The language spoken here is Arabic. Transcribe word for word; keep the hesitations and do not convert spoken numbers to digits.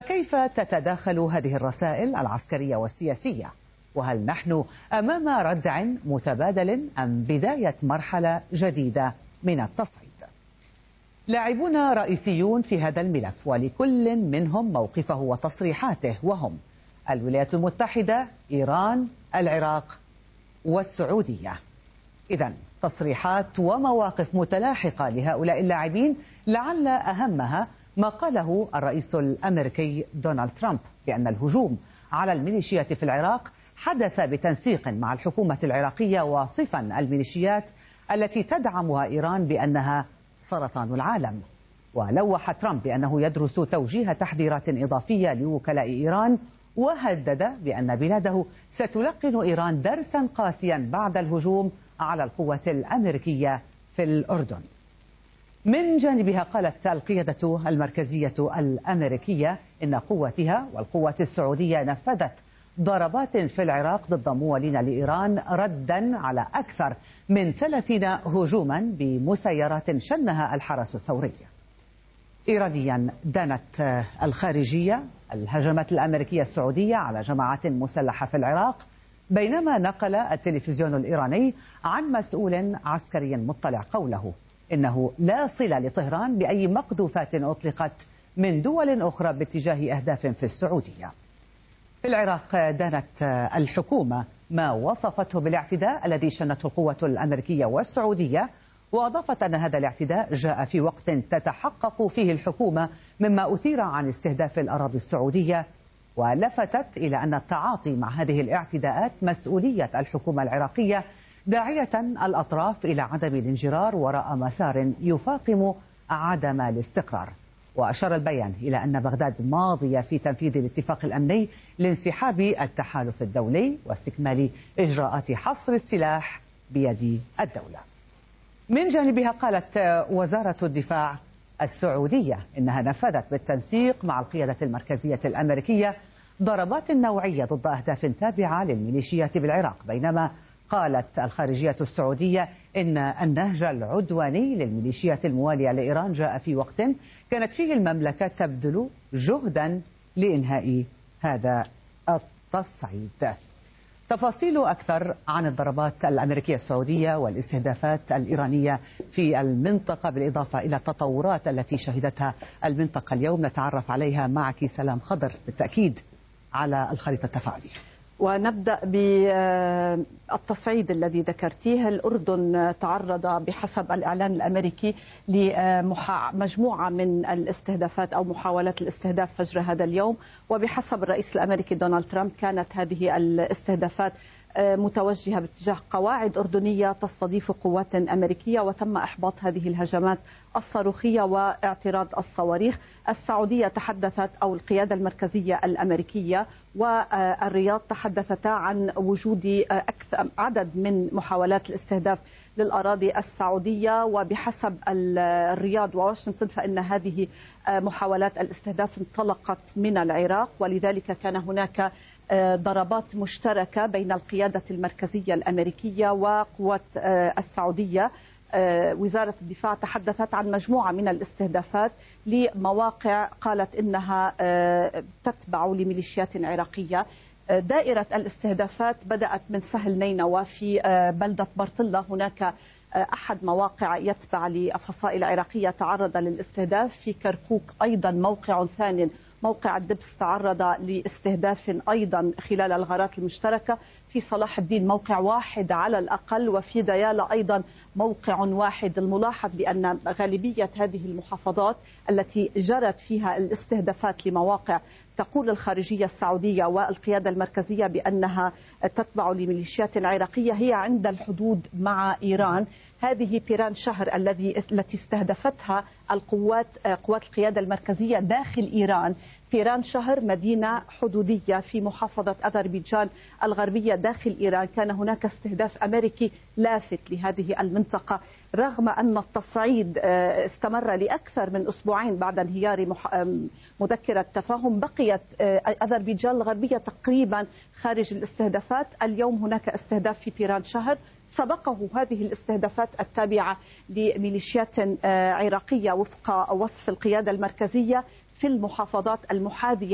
كيف تتداخل هذه الرسائل العسكرية والسياسية؟ وهل نحن أمام ردع متبادل أم بداية مرحلة جديدة من التصعيد؟ لاعبون رئيسيون في هذا الملف، ولكل منهم موقفه وتصريحاته، وهم الولايات المتحدة، إيران، العراق والسعودية. إذن تصريحات ومواقف متلاحقة لهؤلاء اللاعبين، لعل أهمها ما قاله الرئيس الأمريكي دونالد ترامب بأن الهجوم على الميليشيات في العراق حدث بتنسيق مع الحكومة العراقية، واصفا الميليشيات التي تدعمها إيران بأنها سرطان العالم. ولوح ترامب بأنه يدرس توجيه تحذيرات إضافية لوكلاء إيران، وهدد بأن بلاده ستلقن إيران درسا قاسيا بعد الهجوم على القوة الأمريكية في الأردن. من جانبها قالت القيادة المركزية الأمريكية إن قوتها والقوات السعودية نفذت ضربات في العراق ضد موالين لإيران ردا على أكثر من ثلاثين هجوما بمسيرات شنها الحرس الثوري. إيرانيا دانت الخارجية الهجمات الأمريكية السعودية على جماعات مسلحة في العراق، بينما نقل التلفزيون الإيراني عن مسؤول عسكري مطلع قوله إنه لا صلة لطهران بأي مقذوفات أطلقت من دول أخرى باتجاه أهداف في السعودية. في العراق دانت الحكومة ما وصفته بالاعتداء الذي شنته القوة الأمريكية والسعودية، وأضافت أن هذا الاعتداء جاء في وقت تتحقق فيه الحكومة مما أثير عن استهداف الأراضي السعودية، ولفتت إلى أن التعاطي مع هذه الاعتداءات مسؤولية الحكومة العراقية، داعية الأطراف إلى عدم الانجرار وراء مسار يفاقم عدم الاستقرار. وأشار البيان إلى أن بغداد ماضية في تنفيذ الاتفاق الأمني لانسحاب التحالف الدولي واستكمال إجراءات حصر السلاح بيد الدولة. من جانبها قالت وزارة الدفاع السعودية إنها نفذت بالتنسيق مع القيادة المركزية الأمريكية ضربات نوعية ضد أهداف تابعة للميليشيات بالعراق، بينما قالت الخارجية السعودية إن النهج العدواني للميليشيات الموالية لإيران جاء في وقت كانت فيه المملكة تبذل جهدا لإنهاء هذا التصعيد. تفاصيل أكثر عن الضربات الأمريكية السعودية والاستهدافات الإيرانية في المنطقة، بالإضافة إلى التطورات التي شهدتها المنطقة اليوم، نتعرف عليها معك سلام خضر بالتأكيد على الخريطة التفاعلية. ونبدأ بالتصعيد الذي ذكرتيه. الأردن تعرض بحسب الإعلان الأمريكي لمجموعة من الاستهدافات أو محاولات الاستهداف فجر هذا اليوم، وبحسب الرئيس الأمريكي دونالد ترامب كانت هذه الاستهدافات متوجهة باتجاه قواعد أردنية تستضيف قوات أمريكية، وتم إحباط هذه الهجمات الصاروخية واعتراض الصواريخ. السعودية تحدثت أو القيادة المركزية الأمريكية والرياض تحدثتا عن وجود أكثر عدد من محاولات الاستهداف للأراضي السعودية، وبحسب الرياض وواشنطن فإن هذه محاولات الاستهداف انطلقت من العراق، ولذلك كان هناك ضربات مشتركة بين القيادة المركزية الأمريكية وقوات السعودية. وزارة الدفاع تحدثت عن مجموعة من الاستهدافات لمواقع قالت إنها تتبع لميليشيات عراقية. دائرة الاستهدافات بدأت من سهل نينوى في بلدة برطلة، هناك أحد مواقع يتبع للفصائل العراقية تعرض للاستهداف. في كركوك أيضا موقع ثاني موقع الدبس تعرض لاستهداف أيضا خلال الغارات المشتركة. في صلاح الدين موقع واحد على الأقل، وفي ديالى أيضا موقع واحد. الملاحظ بأن غالبية هذه المحافظات التي جرت فيها الاستهدافات لمواقع تقول الخارجية السعودية والقيادة المركزية بأنها تتبع لميليشيات عراقية هي عند الحدود مع إيران. هذه بيران شهر الذي التي استهدفتها القوات قوات القيادة المركزية داخل إيران. بيران شهر مدينة حدودية في محافظة أذربيجان الغربية داخل إيران. كان هناك استهداف أمريكي لافت لهذه المنطقة، رغم أن التصعيد استمر لأكثر من أسبوعين بعد انهيار مذكرة تفاهم. بقيت أذربيجان الغربية تقريبا خارج الاستهدافات. اليوم هناك استهداف في بيران شهر، سبقه هذه الاستهدافات التابعة لميليشيات عراقية وفق وصف القيادة المركزية في المحافظات المحاذية